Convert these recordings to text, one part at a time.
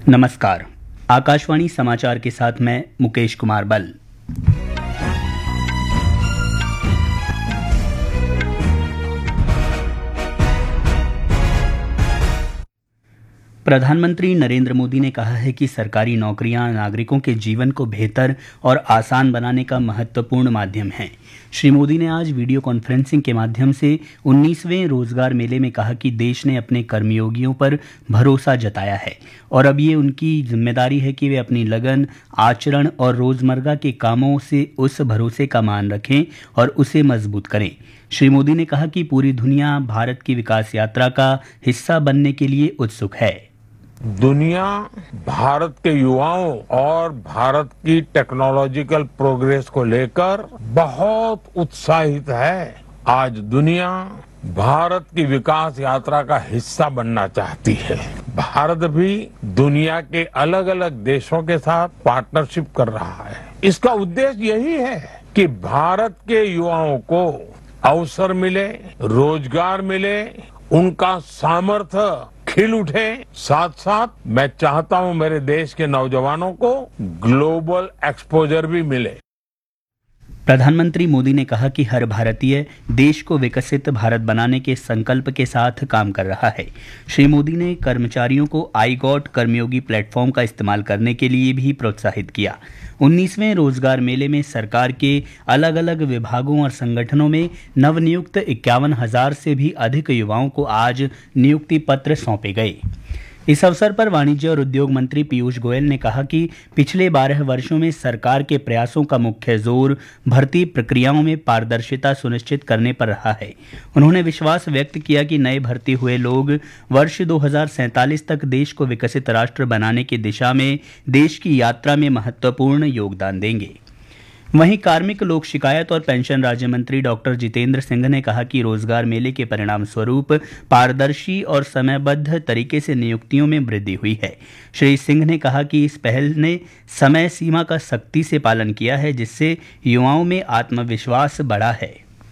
नमस्कार। आकाशवाणी समाचार के साथ मैं मुकेश कुमार बल। प्रधानमंत्री नरेंद्र मोदी ने कहा है कि सरकारी नौकरियां नागरिकों के जीवन को बेहतर और आसान बनाने का महत्वपूर्ण माध्यम हैं। श्री मोदी ने आज वीडियो कॉन्फ्रेंसिंग के माध्यम से 19वें रोजगार मेले में कहा कि देश ने अपने कर्मयोगियों पर भरोसा जताया है और अब ये उनकी जिम्मेदारी है कि वे अपनी लगन, आचरण और रोजमर्रा के कामों से उस भरोसे का मान रखें और उसे मजबूत करें। श्री मोदी ने कहा कि पूरी दुनिया भारत की विकास यात्रा का हिस्सा बनने के लिए उत्सुक है। दुनिया भारत के युवाओं और भारत की टेक्नोलॉजिकल प्रोग्रेस को लेकर बहुत उत्साहित है। आज दुनिया भारत की विकास यात्रा का हिस्सा बनना चाहती है। भारत भी दुनिया के अलग अलग देशों के साथ पार्टनरशिप कर रहा है। इसका उद्देश्य यही है कि भारत के युवाओं को अवसर मिले, रोजगार मिले, उनका सामर्थ्य खिल उठे। साथ साथ मैं चाहता हूं मेरे देश के नौजवानों को ग्लोबल एक्सपोजर भी मिले। प्रधानमंत्री मोदी ने कहा कि हर भारतीय देश को विकसित भारत बनाने के संकल्प के साथ काम कर रहा है। श्री मोदी ने कर्मचारियों को iGOT कर्मयोगी प्लेटफॉर्म का इस्तेमाल करने के लिए भी प्रोत्साहित किया। 19वें रोजगार मेले में सरकार के अलग अलग विभागों और संगठनों में नवनियुक्त 51,000 से भी अधिक युवाओं को आज नियुक्ति पत्र सौंपे गए। इस अवसर पर वाणिज्य और उद्योग मंत्री पीयूष गोयल ने कहा कि पिछले 12 वर्षों में सरकार के प्रयासों का मुख्य जोर भर्ती प्रक्रियाओं में पारदर्शिता सुनिश्चित करने पर रहा है। उन्होंने विश्वास व्यक्त किया कि नए भर्ती हुए लोग वर्ष 2047 तक देश को विकसित राष्ट्र बनाने की दिशा में देश की यात्रा में महत्वपूर्ण योगदान देंगे। वहीं कार्मिक, लोक शिकायत और पेंशन राज्य मंत्री डॉक्टर जितेंद्र सिंह ने कहा कि रोजगार मेले के परिणाम स्वरूप पारदर्शी और समयबद्ध तरीके से नियुक्तियों में वृद्धि हुई है। श्री सिंह ने कहा कि इस पहल ने समय सीमा का सख्ती से पालन किया है, जिससे युवाओं में आत्मविश्वास बढ़ा है।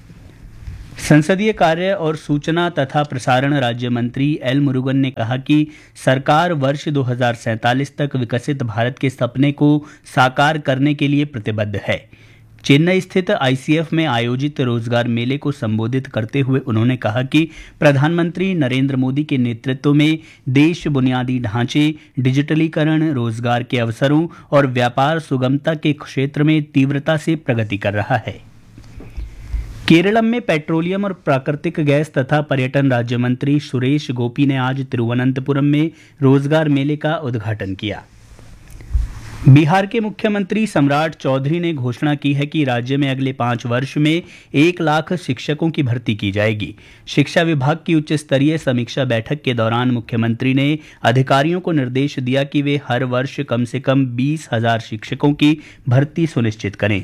संसदीय कार्य और सूचना तथा प्रसारण राज्य मंत्री एल मुरुगन ने कहा कि सरकार वर्ष 2047 तक विकसित भारत के सपने को साकार करने के लिए प्रतिबद्ध है। चेन्नई स्थित ICF में आयोजित रोजगार मेले को संबोधित करते हुए उन्होंने कहा कि प्रधानमंत्री नरेंद्र मोदी के नेतृत्व में देश बुनियादी ढांचे, डिजिटलीकरण, रोजगार के अवसरों और व्यापार सुगमता के क्षेत्र में तीव्रता से प्रगति कर रहा है। केरलम में पेट्रोलियम और प्राकृतिक गैस तथा पर्यटन राज्य मंत्री सुरेश गोपी ने आज तिरुवनंतपुरम में रोजगार मेले का उद्घाटन किया। बिहार के मुख्यमंत्री सम्राट चौधरी ने घोषणा की है कि राज्य में अगले 5 वर्ष में 1 लाख शिक्षकों की भर्ती की जाएगी। शिक्षा विभाग की उच्च स्तरीय समीक्षा बैठक के दौरान मुख्यमंत्री ने अधिकारियों को निर्देश दिया कि वे हर वर्ष कम से कम 20,000 शिक्षकों की भर्ती सुनिश्चित करें।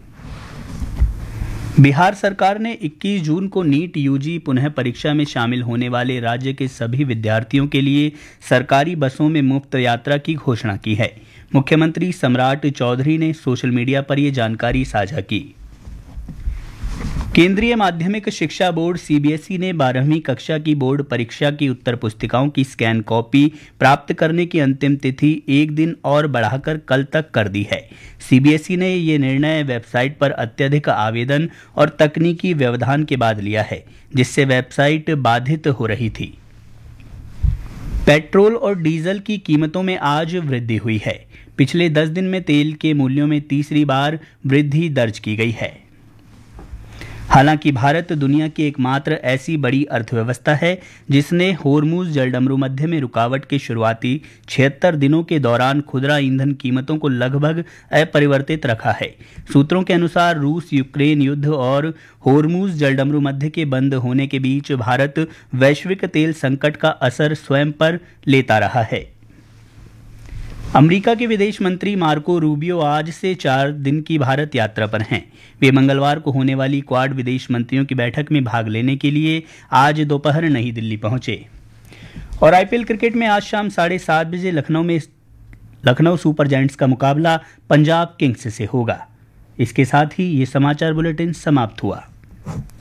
बिहार सरकार ने 21 जून को नीट यूजी पुनः परीक्षा में शामिल होने वाले राज्य के सभी विद्यार्थियों के लिए सरकारी बसों में मुफ्त यात्रा की घोषणा की है। मुख्यमंत्री सम्राट चौधरी ने सोशल मीडिया पर यह जानकारी साझा की। केंद्रीय माध्यमिक शिक्षा बोर्ड CBSE ने 12वीं कक्षा की बोर्ड परीक्षा की उत्तर पुस्तिकाओं की स्कैन कॉपी प्राप्त करने की अंतिम तिथि 1 दिन और बढ़ाकर कल तक कर दी है। CBSE ने ये निर्णय वेबसाइट पर अत्यधिक आवेदन और तकनीकी व्यवधान के बाद लिया है, जिससे वेबसाइट बाधित हो रही थी। पेट्रोल और डीजल की कीमतों में आज वृद्धि हुई है। पिछले 10 दिन में तेल के मूल्यों में तीसरी बार वृद्धि दर्ज की गई है। हालांकि भारत दुनिया की एकमात्र ऐसी बड़ी अर्थव्यवस्था है जिसने होर्मुज जलडमरू मध्य में रुकावट के शुरुआती 76 दिनों के दौरान खुदरा ईंधन कीमतों को लगभग अपरिवर्तित रखा है। सूत्रों के अनुसार रूस यूक्रेन युद्ध और होर्मुज जलडमरू मध्य के बंद होने के बीच भारत वैश्विक तेल संकट का असर स्वयं पर लेता रहा है। अमेरिका के विदेश मंत्री मार्को रूबियो आज से 4 दिन की भारत यात्रा पर हैं। वे मंगलवार को होने वाली क्वाड विदेश मंत्रियों की बैठक में भाग लेने के लिए आज दोपहर नई दिल्ली पहुंचे। और IPL क्रिकेट में आज शाम 7:30 बजे लखनऊ सुपर जायंट्स का मुकाबला पंजाब किंग्स से होगा। इसके साथ ही ये समाचार बुलेटिन समाप्त हुआ।